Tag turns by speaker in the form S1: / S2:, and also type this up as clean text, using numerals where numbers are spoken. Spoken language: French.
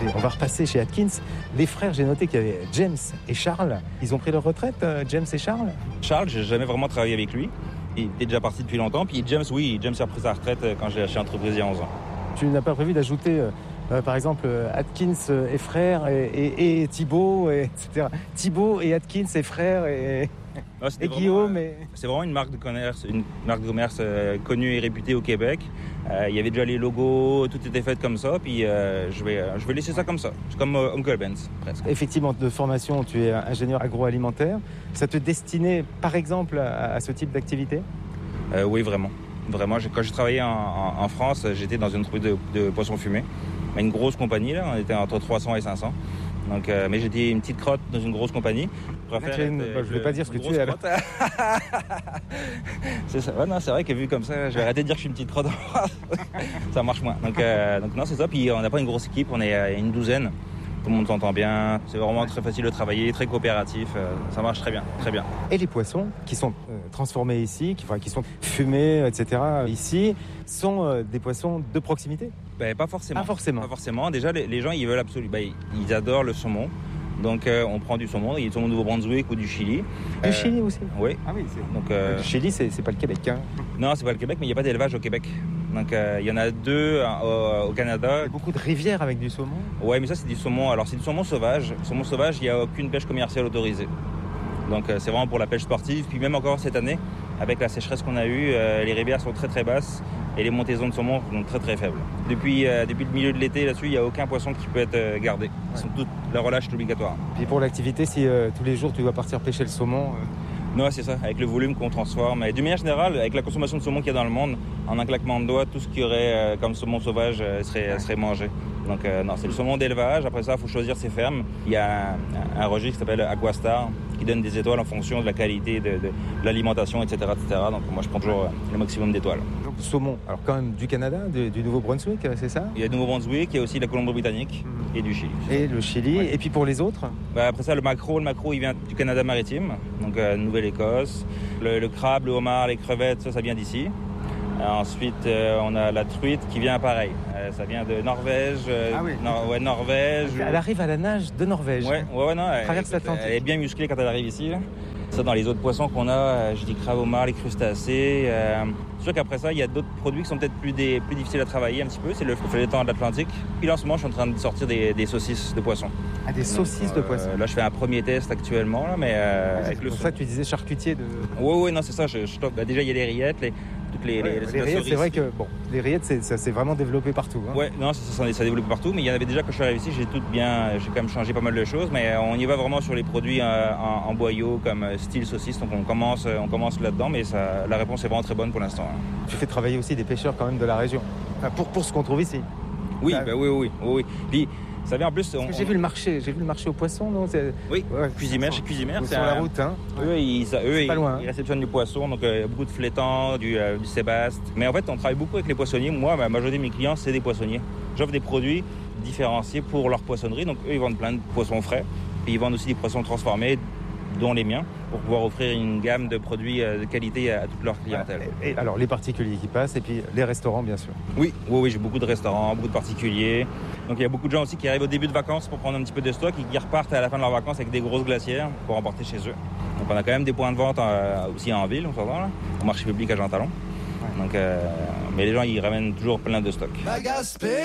S1: On va repasser chez Atkins. Les frères, j'ai noté qu'il y avait James et Charles. Ils ont pris leur retraite, James et Charles?
S2: Charles, j'ai jamais vraiment travaillé avec lui. Il était déjà parti depuis longtemps. Puis James, oui, James a pris sa retraite quand j'ai lâché l'entreprise il y a 11 ans.
S1: Tu n'as pas prévu d'ajouter, par exemple, Atkins et frères et Thibaut, etc. Thibaut et Atkins et frères et Guillaume.
S2: C'est vraiment une marque de commerce connue et réputée au Québec. Il y avait déjà les logos, tout était fait comme ça. Puis je vais laisser ça comme ça. C'est comme Uncle Ben's, presque.
S1: Effectivement, de formation, tu es ingénieur agroalimentaire. Ça te destinait, par exemple, à ce type d'activité?
S2: Oui, vraiment. Vraiment, quand j'ai travaillé en France, j'étais dans une entreprise de poissons fumés. Une grosse compagnie, là, on était entre 300 et 500. Donc, mais j'étais une petite crotte dans une grosse compagnie.
S1: Je ne vais pas dire ce que tu es alors.
S2: C'est ça. Ouais, non, c'est vrai que vu comme ça, je vais arrêter de dire que je suis une petite crotte. Ça marche moins. Donc non, c'est ça. Puis on n'a pas une grosse équipe, on est une douzaine. Tout le monde s'entend bien. C'est vraiment très facile de travailler, très coopératif. Ça marche très bien, très bien.
S1: Et les poissons qui sont transformés ici, qui sont fumés, etc. ici, sont des poissons de proximité?
S2: Pas forcément.
S1: Pas forcément.
S2: Pas forcément. Déjà, les gens, ils veulent absolument. Ils adorent le saumon. Donc, on prend du saumon. Il y a du saumon du Nouveau-Brunswick ou du Chili.
S1: Du Chili aussi?
S2: Oui.
S1: Ah oui. Donc, le Chili, c'est pas le Québec, hein?
S2: Non, c'est pas le Québec, mais il n'y a pas d'élevage au Québec. Donc, il y en a 2 au Canada.
S1: Il y a beaucoup de rivières avec du saumon?
S2: Oui, mais ça, c'est du saumon. Alors, c'est du saumon sauvage. Saumon sauvage, il n'y a aucune pêche commerciale autorisée. Donc, c'est vraiment pour la pêche sportive. Puis, même encore cette année, avec la sécheresse qu'on a eue, les rivières sont très, très basses et les montaisons de saumon sont très, très faibles. Depuis le milieu de l'été, là-dessus, il n'y a aucun poisson qui peut être gardé. La relâche est obligatoire.
S1: Puis, pour l'activité, si tous les jours, tu dois partir pêcher le saumon...
S2: Non, c'est ça, avec le volume qu'on transforme. Et d'une manière générale, avec la consommation de saumon qu'il y a dans le monde, en un claquement de doigts, tout ce qu'il y aurait comme saumon sauvage serait mangé. Donc non, c'est le saumon d'élevage. Après ça, il faut choisir ses fermes. Il y a un registre qui s'appelle Aquastar, qui donne des étoiles en fonction de la qualité de l'alimentation, etc., etc. Donc moi, je prends toujours le maximum d'étoiles.
S1: Donc saumon, alors quand même du Canada, du Nouveau-Brunswick, c'est ça?
S2: Il y a du Nouveau-Brunswick, il y a aussi la Colombie-Britannique et du Chili.
S1: Et le Chili, ouais. Et puis pour les autres?
S2: Après ça, le maquereau, il vient du Canada maritime, donc Nouvelle-Écosse. Le crabe, le homard, les crevettes, ça vient d'ici. Ensuite, on a la truite qui vient pareil. Ça vient de Norvège. Norvège.
S1: Elle arrive à la nage de Norvège.
S2: Ouais, non.
S1: Traverse l'Atlantique.
S2: Elle est bien musclée quand elle arrive ici. Là. Ça, dans les autres poissons qu'on a, je dis crabe, homard, les crustacés. C'est sûr qu'après ça, il y a d'autres produits qui sont peut-être plus difficiles à travailler un petit peu. C'est le feuilleton de l'Atlantique. Puis là, en ce moment, je suis en train de sortir des saucisses de poisson.
S1: Ah, des saucisses de poisson.
S2: Là, je fais un premier test actuellement. Là, mais,
S1: avec le pour ça que tu disais charcutier de...
S2: Oui, non, c'est ça. Déjà, il y a les rillettes, les
S1: rillettes, c'est vrai que les rillettes, ça s'est vraiment développé partout. Hein.
S2: Ouais, non, ça s'est développé partout, mais il y en avait déjà quand je suis arrivé ici, j'ai quand même changé pas mal de choses, mais on y va vraiment sur les produits en boyau comme style saucisse, donc on commence là-dedans, mais la réponse est vraiment très bonne pour l'instant. Hein.
S1: Tu fais travailler aussi des pêcheurs quand même de la région, enfin, pour ce qu'on trouve ici.
S2: Oui, oui. Puis, ça vient en plus.
S1: J'ai vu le marché aux poissons, non?
S2: Oui, Cuisimère, chez Cuisimère.
S1: C'est sur la route, hein?
S2: Eux, ils
S1: réceptionnent
S2: du poisson, donc il y a beaucoup de flétans, du sébaste. Mais en fait, on travaille beaucoup avec les poissonniers. Moi, la majorité de mes clients, c'est des poissonniers. J'offre des produits différenciés pour leur poissonnerie. Donc eux, ils vendent plein de poissons frais. Puis ils vendent aussi des poissons transformés, dont les miens, pour pouvoir offrir une gamme de produits de qualité à toute leur clientèle.
S1: Et alors, les particuliers qui passent, et puis les restaurants, bien sûr.
S2: Oui, j'ai beaucoup de restaurants, beaucoup de particuliers. Donc, il y a beaucoup de gens aussi qui arrivent au début de vacances pour prendre un petit peu de stock et qui repartent à la fin de leurs vacances avec des grosses glacières pour emporter chez eux. Donc, on a quand même des points de vente aussi en ville, on s'entend, là, au marché public à Jean Talon. Donc, mais les gens, ils ramènent toujours plein de stock.